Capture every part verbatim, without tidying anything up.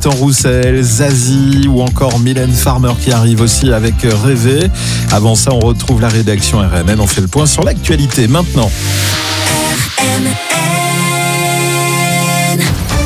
Gaëtan Roussel, Zazie ou encore Mylène Farmer qui arrive aussi avec Rêver. Avant ça, on retrouve la rédaction R M N. On fait le point sur l'actualité maintenant. R M N.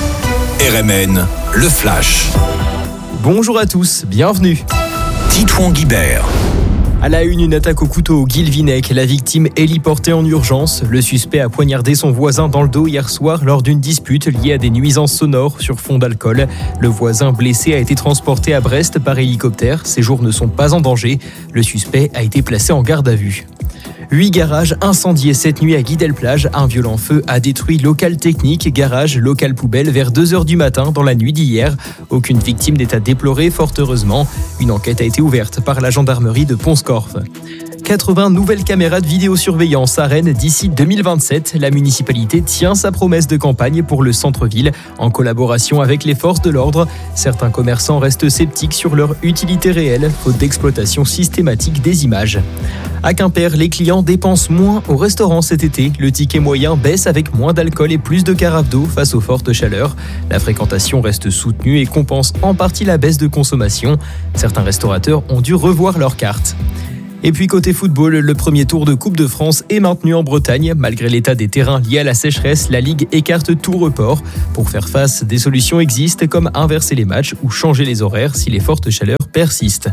R M N, le Flash. Bonjour à tous, bienvenue. Titouan Guibert. À la une, une attaque au couteau au Guilvinec. La victime héliportée en urgence. Le suspect a poignardé son voisin dans le dos hier soir lors d'une dispute liée à des nuisances sonores sur fond d'alcool. Le voisin blessé a été transporté à Brest par hélicoptère. Ses jours ne sont pas en danger. Le suspect a été placé en garde à vue. Huit garages incendiés cette nuit à Guidel-Plage. Un violent feu a détruit local technique, garage, local poubelle vers deux heures du matin dans la nuit d'hier. Aucune victime n'est à déplorer, fort heureusement. Une enquête a été ouverte par la gendarmerie de Pont-Scorff. quatre-vingts nouvelles caméras de vidéosurveillance à Rennes d'ici deux mille vingt-sept. La municipalité tient sa promesse de campagne pour le centre-ville en collaboration avec les forces de l'ordre. Certains commerçants restent sceptiques sur leur utilité réelle, faute d'exploitation systématique des images. À Quimper, les clients dépensent moins au restaurant cet été. Le ticket moyen baisse avec moins d'alcool et plus de carafes d'eau face aux fortes chaleurs. La fréquentation reste soutenue et compense en partie la baisse de consommation. Certains restaurateurs ont dû revoir leurs cartes. Et puis côté football, le premier tour de Coupe de France est maintenu en Bretagne. Malgré l'état des terrains liés à la sécheresse, la Ligue écarte tout report. Pour faire face, des solutions existent comme inverser les matchs ou changer les horaires si les fortes chaleurs persistent.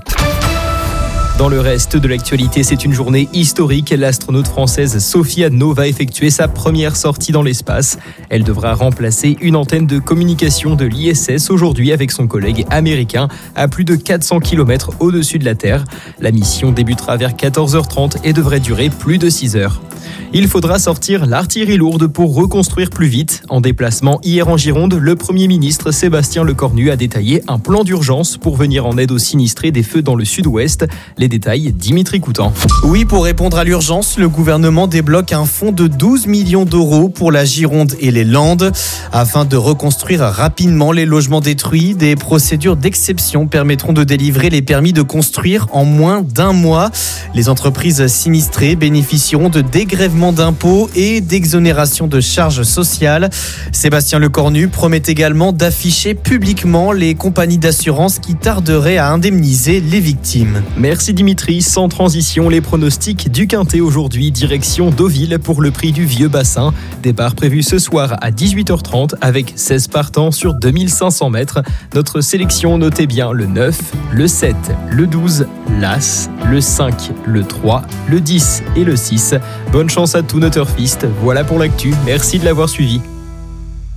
Dans le reste de l'actualité, c'est une journée historique. L'astronaute française Sophie Adno va effectuer sa première sortie dans l'espace. Elle devra remplacer une antenne de communication de l'I S S aujourd'hui avec son collègue américain à plus de quatre cents kilomètres au-dessus de la Terre. La mission débutera vers quatorze heures trente et devrait durer plus de six heures. Il faudra sortir l'artillerie lourde pour reconstruire plus vite. En déplacement hier en Gironde, le Premier ministre Sébastien Lecornu a détaillé un plan d'urgence pour venir en aide aux sinistrés des feux dans le sud-ouest. Les détails, Dimitri Coutan. Oui, pour répondre à l'urgence, le gouvernement débloque un fonds de douze millions d'euros pour la Gironde et les Landes. Afin de reconstruire rapidement les logements détruits, des procédures d'exception permettront de délivrer les permis de construire en moins d'un mois. Les entreprises sinistrées bénéficieront de dégrèvements d'impôts et d'exonération de charges sociales. Sébastien Lecornu promet également d'afficher publiquement les compagnies d'assurance qui tarderaient à indemniser les victimes. Merci Dimitri. Sans transition, les pronostics du Quintet aujourd'hui, direction Deauville pour le prix du Vieux Bassin. Départ prévu ce soir à dix-huit heures trente avec seize partants sur deux mille cinq cents mètres. Notre sélection, notez bien le neuf, le sept, le douze, l'As, le cinq, le trois, le dix et le six. Bonne chance à tous nos turfistes. Voilà pour l'actu. Merci de l'avoir suivi.